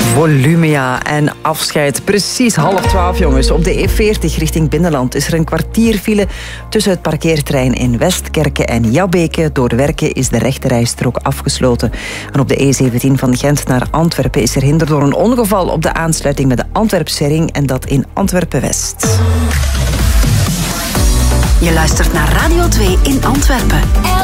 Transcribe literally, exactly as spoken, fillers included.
Volumia en afscheid. Precies half twaalf, jongens. Op de E veertig richting Binnenland is er een kwartierfile tussen het parkeerterrein in Westkerke en Jabbeke. Door werken is de rechterrijstrook afgesloten. En op de E zeventien van Gent naar Antwerpen is er hinder door een ongeval op de aansluiting met de Antwerpse ring en dat in Antwerpen-West. Je luistert naar Radio twee in Antwerpen.